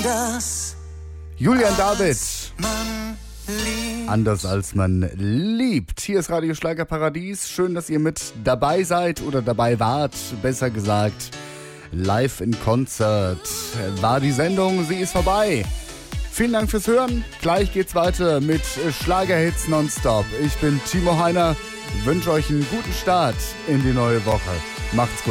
Julian David. Man liebt. Anders als man liebt. Hier ist Radio Schlagerparadies. Schön, dass ihr mit dabei seid oder dabei wart. Besser gesagt, live in Konzert war die Sendung. Sie ist vorbei. Vielen Dank fürs Hören. Gleich geht's weiter mit Schlagerhits nonstop. Ich bin Timo Heiner. Wünsche euch einen guten Start in die neue Woche. Macht's gut.